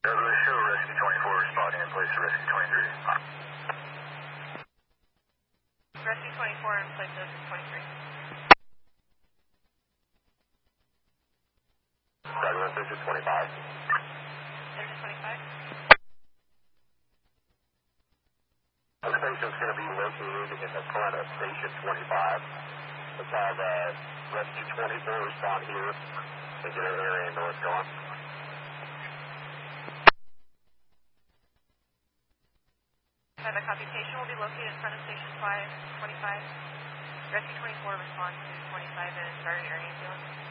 Show Rescue 24 responding in place of Rescue 23. Rescue 24 in place of 23. Douglas, Engine 25. Engine 25. The station's going to be located in the front of Station 25. Let's have Rescue 24 respond here and get our air ambulance going. The computation will be located in front of Station 25. Rescue 24 respond to 25 and start an air ambulance.